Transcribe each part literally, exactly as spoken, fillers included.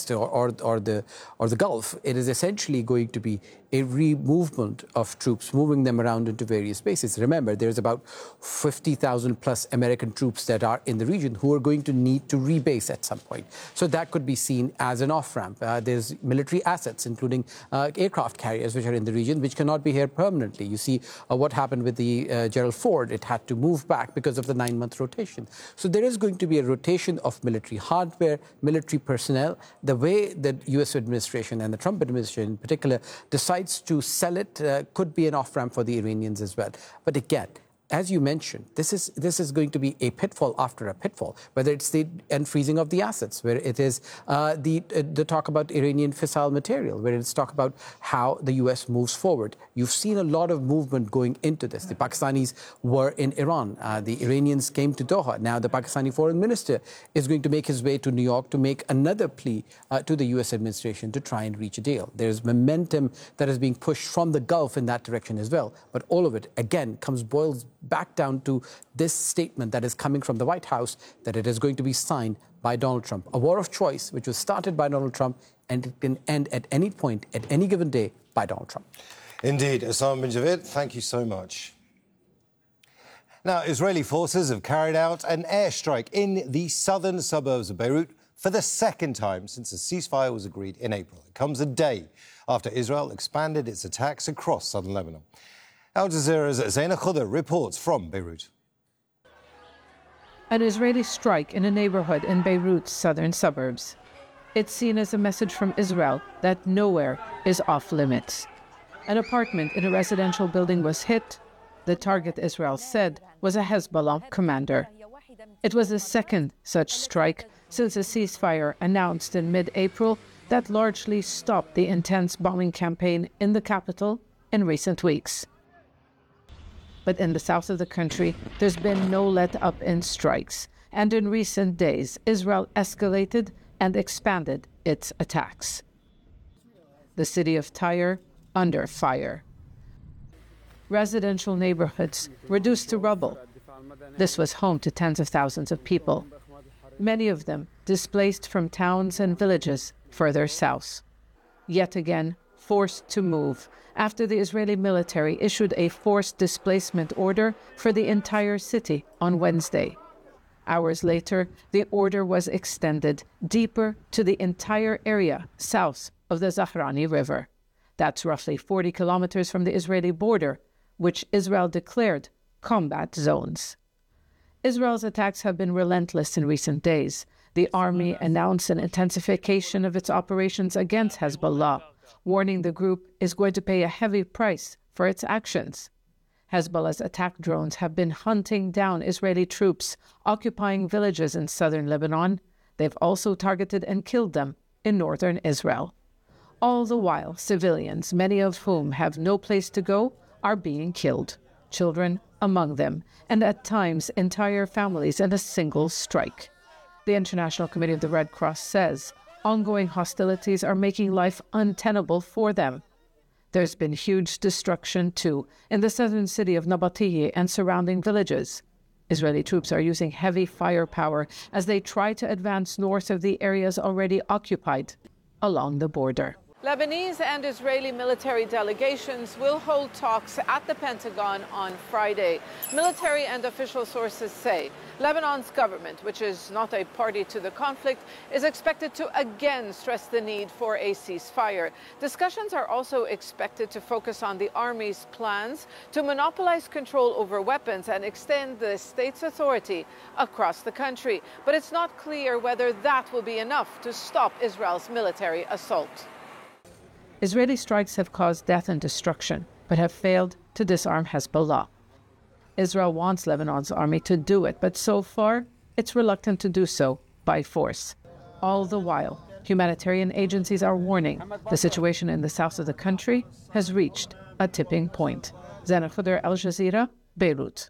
East or, or, or, the, or the Gulf. It is essentially going to be a re-movement of troops, moving them around into various bases. Remember, there's about fifty thousand plus American troops that are in the region who are going to need to rebase at some point. So that could be seen as an off-ramp. Uh, there's military assets, including uh, aircraft carriers, which are in the region, which cannot be here permanently. You see uh, what happened with the uh, Gerald Ford. It had to move back because of the nine-month rotation. So there is going to be a rotation of military hardware, military personnel. The way the U S administration and the Trump administration in particular decides to sell it uh, could be an off-ramp for the Iranians as well. But again, as you mentioned, this is this is going to be a pitfall after a pitfall, whether it's the unfreezing of the assets, where it is uh, the uh, the talk about Iranian fissile material, where it's talk about how the U S moves forward. You've seen a lot of movement going into this. The Pakistanis were in Iran. Uh, the Iranians came to Doha. Now the Pakistani foreign minister is going to make his way to New York to make another plea uh, to the U S administration to try and reach a deal. There's momentum that is being pushed from the Gulf in that direction as well. But all of it, again, comes boils back down to this statement that is coming from the White House that it is going to be signed by Donald Trump. A war of choice, which was started by Donald Trump, and it can end at any point, at any given day, by Donald Trump. Indeed. Osama bin Javid, thank you so much. Now, Israeli forces have carried out an airstrike in the southern suburbs of Beirut for the second time since a ceasefire was agreed in April. It comes a day after Israel expanded its attacks across southern Lebanon. Al Jazeera's Zaina Khuda reports from Beirut. An Israeli strike in a neighborhood in Beirut's southern suburbs. It's seen as a message from Israel that nowhere is off limits. An apartment in a residential building was hit. The target, Israel said, was a Hezbollah commander. It was the second such strike since a ceasefire announced in mid-April that largely stopped the intense bombing campaign in the capital in recent weeks. But in the south of the country, there's been no let-up in strikes. And in recent days, Israel escalated and expanded its attacks. The city of Tyre under fire. Residential neighborhoods reduced to rubble. This was home to tens of thousands of people, many of them displaced from towns and villages further south. Yet again, forced to move after the Israeli military issued a forced displacement order for the entire city on Wednesday. Hours later, the order was extended deeper to the entire area south of the Zahrani River. That's roughly forty kilometers from the Israeli border, which Israel declared combat zones. Israel's attacks have been relentless in recent days. The army announced an intensification of its operations against Hezbollah, warning the group is going to pay a heavy price for its actions. Hezbollah's attack drones have been hunting down Israeli troops occupying villages in southern Lebanon. They've also targeted and killed them in northern Israel. All the while, civilians, many of whom have no place to go, are being killed, children among them, and at times entire families in a single strike. The International Committee of the Red Cross says ongoing hostilities are making life untenable for them. There's been huge destruction, too, in the southern city of Nabatieh and surrounding villages. Israeli troops are using heavy firepower as they try to advance north of the areas already occupied along the border. Lebanese and Israeli military delegations will hold talks at the Pentagon on Friday. Military and official sources say Lebanon's government, which is not a party to the conflict, is expected to again stress the need for a ceasefire. Discussions are also expected to focus on the army's plans to monopolize control over weapons and extend the state's authority across the country. But it's not clear whether that will be enough to stop Israel's military assault. Israeli strikes have caused death and destruction, but have failed to disarm Hezbollah. Israel wants Lebanon's army to do it, but so far, it's reluctant to do so by force. All the while, humanitarian agencies are warning the situation in the south of the country has reached a tipping point. Zaina Khuda, Al Jazeera, Beirut.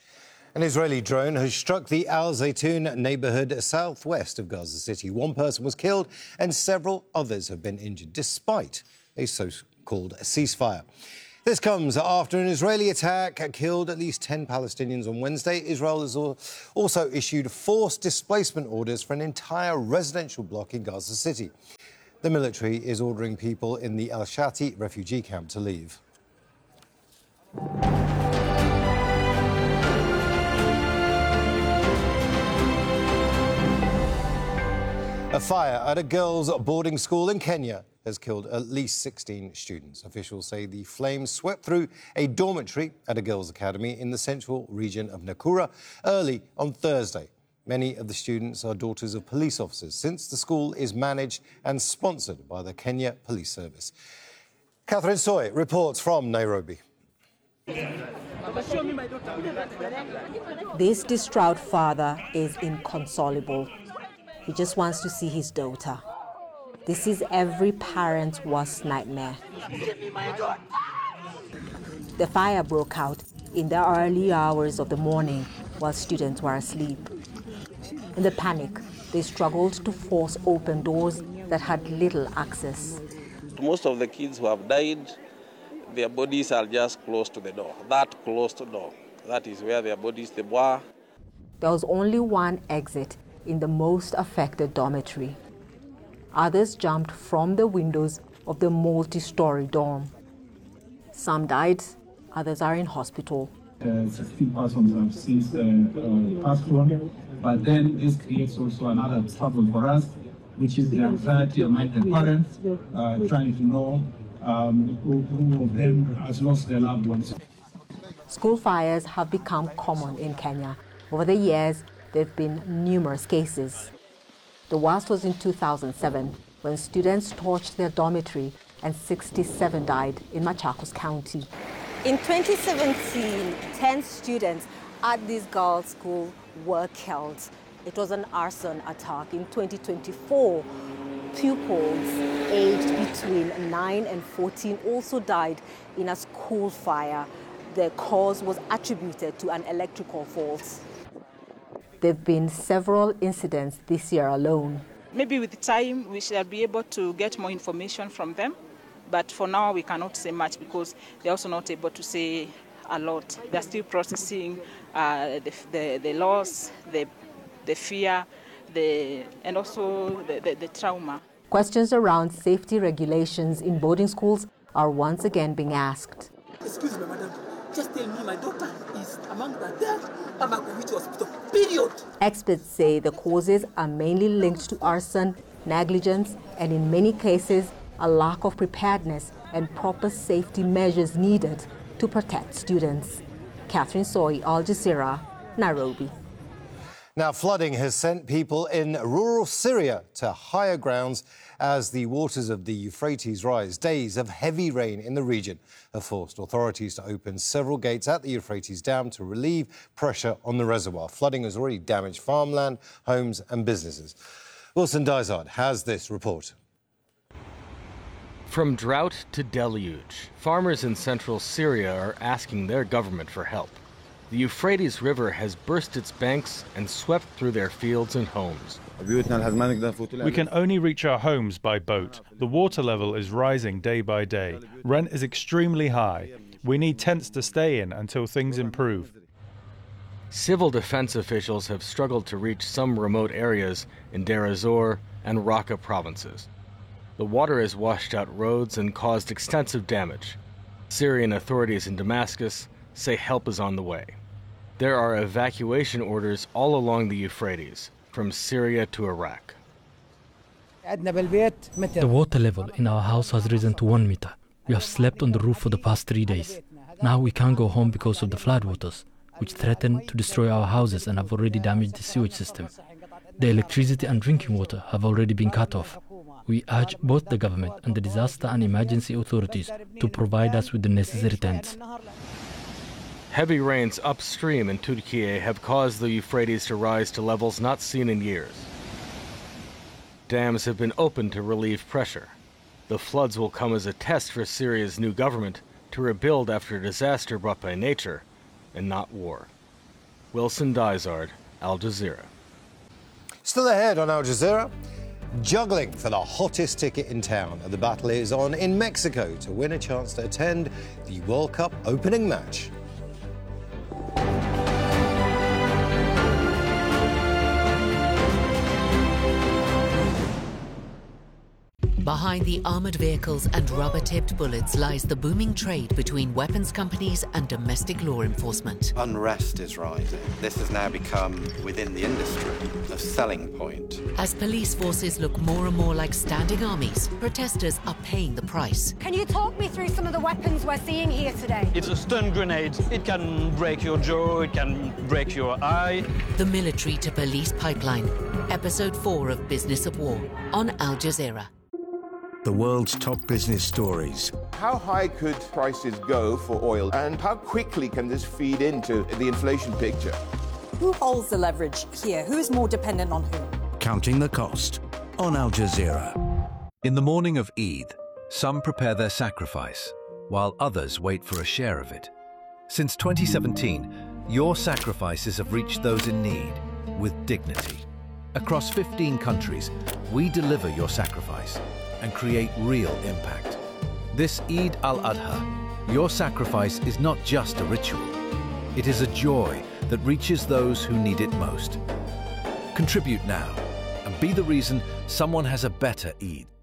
An Israeli drone has struck the Al Zaytun neighborhood southwest of Gaza City. One person was killed and several others have been injured, despite a so-called ceasefire. This comes after an Israeli attack killed at least ten Palestinians on Wednesday. Israel has also issued forced displacement orders for an entire residential block in Gaza City. The military is ordering people in the Al Shati refugee camp to leave. A fire at a girls' boarding school in Kenya has killed at least sixteen students. Officials say the flames swept through a dormitory at a girls' academy in the central region of Nakuru early on Thursday. Many of the students are daughters of police officers, since the school is managed and sponsored by the Kenya Police Service. Catherine Soy reports from Nairobi. This distraught father is inconsolable. He just wants to see his daughter. This is every parent's worst nightmare. The fire broke out in the early hours of the morning while students were asleep. In the panic, they struggled to force open doors that had little access. Most of the kids who have died, their bodies are just close to the door. That close to the door. That is where their bodies they were. There was only one exit in the most affected dormitory. Others jumped from the windows of the multi-story dorm. Some died, others are in hospital. Uh, sixteen persons have since uh, uh, passed on, but then this creates also another trouble for us, which is the anxiety among the parents, uh, trying to know um, who, who of them has lost their loved ones. School fires have become common in Kenya. Over the years, there have been numerous cases. The worst was in two thousand seven, when students torched their dormitory and sixty-seven died in Machakos County. In twenty seventeen, ten students at this girls' school were killed. It was an arson attack. In twenty twenty-four, pupils aged between nine and fourteen also died in a school fire. The cause was attributed to an electrical fault. There have been several incidents this year alone. Maybe with time we shall be able to get more information from them, but for now we cannot say much because they're also not able to say a lot. They're still processing uh, the, the, the loss, the, the fear, the, and also the, the, the trauma. Questions around safety regulations in boarding schools are once again being asked. Excuse me, madam. Just tell me my daughter is among the dead. I'm at which hospital, period. Experts say the causes are mainly linked to arson, negligence, and in many cases, a lack of preparedness and proper safety measures needed to protect students. Catherine Soy, Al Jazeera, Nairobi. Now, flooding has sent people in rural Syria to higher grounds as the waters of the Euphrates rise. Days of heavy rain in the region have forced authorities to open several gates at the Euphrates Dam to relieve pressure on the reservoir. Flooding has already damaged farmland, homes and businesses. Wilson Dysart has this report. From drought to deluge, farmers in central Syria are asking their government for help. The Euphrates River has burst its banks and swept through their fields and homes. We can only reach our homes by boat. The water level is rising day by day. Rent is extremely high. We need tents to stay in until things improve. Civil defense officials have struggled to reach some remote areas in Deir ez-Zor and Raqqa provinces. The water has washed out roads and caused extensive damage. Syrian authorities in Damascus say help is on the way. There are evacuation orders all along the Euphrates, from Syria to Iraq. The water level in our house has risen to one meter. We have slept on the roof for the past three days. Now we can't go home because of the floodwaters, which threaten to destroy our houses and have already damaged the sewage system. The electricity and drinking water have already been cut off. We urge both the government and the disaster and emergency authorities to provide us with the necessary tents. Heavy rains upstream in Turkey have caused the Euphrates to rise to levels not seen in years. Dams have been opened to relieve pressure. The floods will come as a test for Syria's new government to rebuild after a disaster brought by nature and not war. Wilson Dysart, Al Jazeera. Still ahead on Al Jazeera, juggling for the hottest ticket in town. The battle is on in Mexico to win a chance to attend the World Cup opening match. Behind the armoured vehicles and rubber-tipped bullets lies the booming trade between weapons companies and domestic law enforcement. Unrest is rising. This has now become, within the industry, a selling point. As police forces look more and more like standing armies, protesters are paying the price. Can you talk me through some of the weapons we're seeing here today? It's a stun grenade. It can break your jaw, it can break your eye. The military to police pipeline. Episode four of Business of War on Al Jazeera. The world's top business stories. How high could prices go for oil, and how quickly can this feed into the inflation picture? Who holds the leverage here? Who's more dependent on who? Counting the cost on Al Jazeera. In the morning of Eid, some prepare their sacrifice, while others wait for a share of it. Since twenty seventeen, your sacrifices have reached those in need with dignity. Across fifteen countries, we deliver your sacrifice and create real impact. This Eid al-Adha, your sacrifice is not just a ritual. It is a joy that reaches those who need it most. Contribute now and be the reason someone has a better Eid.